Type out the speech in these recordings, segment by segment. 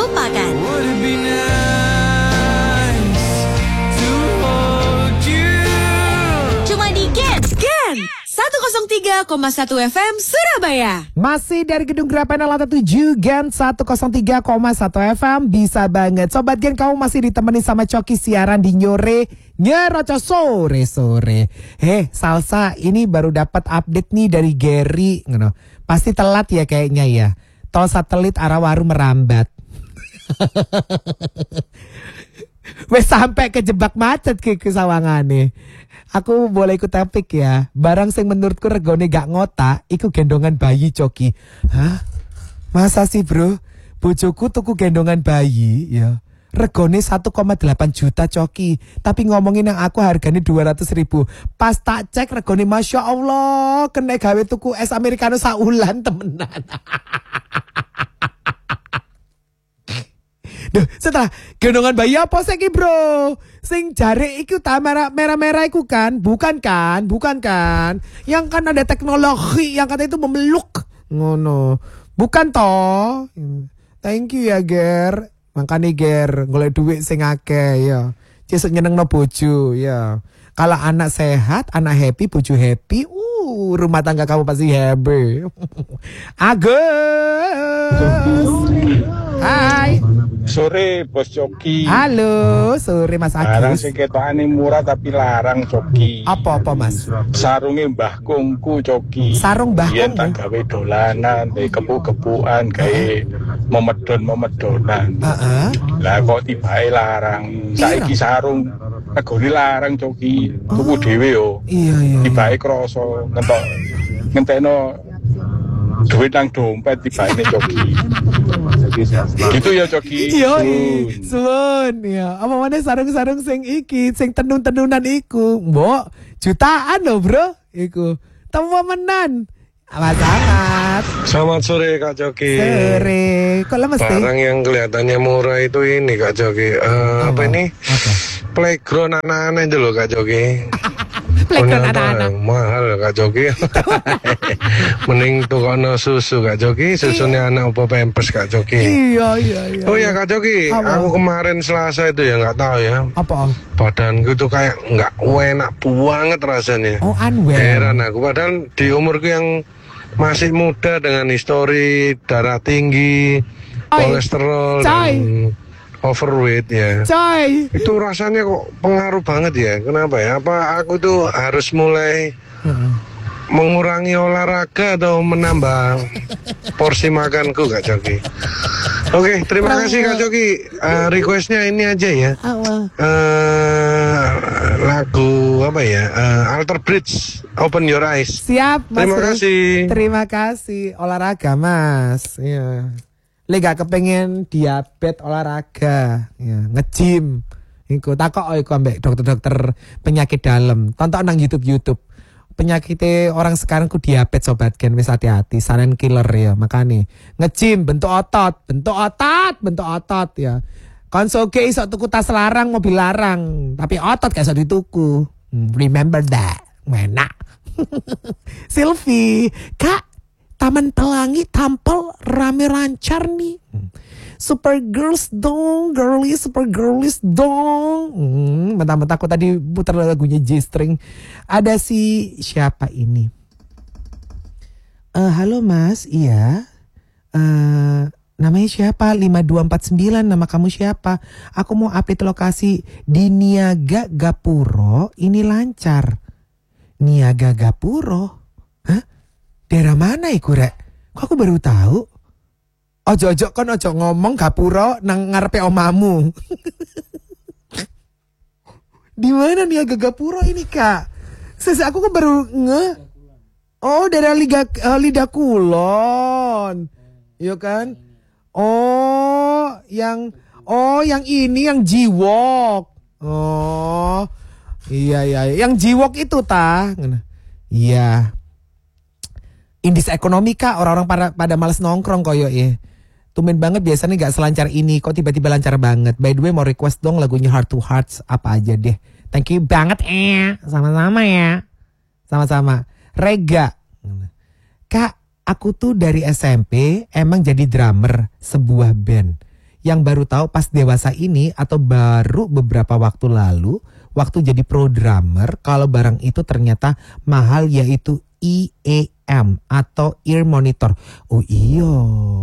terlupakan. Cuma di Gen 103,1 FM Surabaya. Masih dari Gedung Grapen Lantai 7 Gen 103,1 FM. Bisa banget Sobat Gen, kamu masih ditemani sama Coki siaran di Nyeroco sore-sore. Salsa, ini baru dapat update nih dari Gary. Pasti telat ya kayaknya ya. Tol satelit arah Waru merambat. Wes sampai kejebak macet ke sawangane. Aku boleh ikut topik ya. Barang sing menurutku regone gak ngotak iku gendongan bayi, Coki. Hah? Masa sih, Bro? Bojoku tuku gendongan bayi ya. Regone 1,8 juta, Coki. Tapi ngomongin yang aku harganya 200.000. Pas tak cek regone Masya Allah, kena gawe tuku es americano saulan temenan. Duh, setelah gendongan bayi apa sih ki, Bro? Sing jare iku ta merah-merah iku kan? Bukan kan? Yang kan ada teknologi yang kata itu memeluk. Ngono. Bukan toh? Thank you ya, Ger. Makanya Ger, golek duit sing akeh ya. Cesuk nyenengno bojo ya. Kalau anak sehat, anak happy, bojo happy, rumah tangga kamu pasti happy. Agus. Hai. Sore Bos Coki. Halo, sore Mas Agus. Barang sing ketokane murah tapi larang, Coki. Apa Mas? Sarunge Mbah Kungku, Coki. Sarung Mbah Yen tak Kungku. gawe dolanan, kepu-kepuan, gawe memedon-memedonan. Lah kok tibae larang. Saiki sarung regone larang, Coki. Tuku dhewe yo. Iya. Tibae krasa ngentekno duit nang dompet tibae Coki. Gitu ya, Coki. Iya, sun ya. Apa mana sarung-sarung sing iki, sing tenun-tenunan iku, mbok jutaan loh, Bro. Iku temenan. Sangat. Selamat sore Kak Coki. Sore. Kok lemes sih? Barang yang kelihatannya murah itu ini Kak Coki. Apa ini? Playground anak-anak itu loh Kak Coki. Playground Ternyata anak-anak. mahal Kak Coki. Mending tukono susu Kak Coki. Susunya anak apa pampers Kak Coki. Iya. Oh ya Kak Coki, Apa? aku kemarin Selasa itu ya nggak tahu ya. Apa? Badanku tuh kayak nggak enak banget rasanya. Oh, unwell. Heran aku, padahal di umurku yang masih muda dengan histori darah tinggi, kolesterol, Coy. dan overweight ya. Coy. Itu rasanya kok pengaruh banget ya. Kenapa ya? Apa aku tuh harus mulai mengurangi olahraga atau menambah porsi makanku Kak Coki? Oke, terima kasih Kak Coki. Requestnya ini aja ya. Lagu apa ya? Alter Bridge, Open Your Eyes. Siap, Mas. Terima kasih. Terima kasih. Olahraga, Mas. Iya. Gak kepengen diabetes olahraga, ya, nge-gym. Iku takok iku ambek dokter-dokter penyakit dalam. Tonton nang YouTube. Penyakitnya orang sekarang ku diabetes Sobat Gen, wis hati-hati, silent killer ya. Makanya nge-gym bentuk otot ya. Konsoge iso tuku tas larang, mobil larang, tapi otot gak iso dituku. Remember that. Enak. Sylvie, Kak, Taman Pelangi tampil rame lancar nih. Super girls dong. Mentah-mentah aku tadi putar lagunya J-String. Ada si siapa ini? Halo Mas, iya. Namanya siapa? 5249, nama kamu siapa? Aku mau update lokasi di Niaga Gapuro. Ini lancar. Niaga Gapuro? Hah? Daerah mana iku, Rek? Kok aku baru tahu? Ojo ngomong Gapuro nang ngarepe omamu. Di mana Niaga Gapuro ini, Kak? Aku kok baru Oh, daerah Lidah Kulon. Iya kan? Oh, yang ini yang Jiwok. Oh. Iya. Yang Jiwok itu ta. Iya. Indis ekonomi Kak, orang-orang pada males nongkrong koyo ya. Tumben banget biasanya gak selancar ini, kok tiba-tiba lancar banget. By the way mau request dong lagunya Heart to Hearts apa aja deh. Thank you banget sama-sama ya. Sama-sama. Rega. Kak, aku tuh dari SMP emang jadi drummer sebuah band Yang baru tahu pas dewasa ini atau baru beberapa waktu lalu, waktu jadi programmer, kalau barang itu ternyata mahal, yaitu IEM atau ear monitor. Oh iya,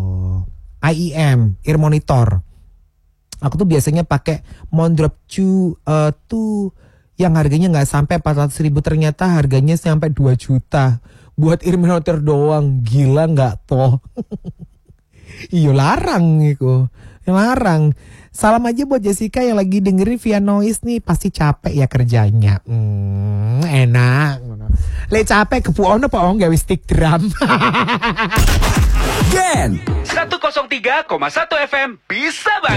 IEM, ear monitor. Aku tuh biasanya pakai Mondrop 2 tuh yang harganya nggak sampai 400.000, ternyata harganya sampai 2 juta buat ear monitor doang. Gila nggak toh? Iya larang itu, larang. Salam aja buat Jessica yang lagi dengerin via noise nih, pasti capek ya kerjanya. Enak. Le capek kepuon apa gawe stick drum. Gen 103,1 FM bisa banget.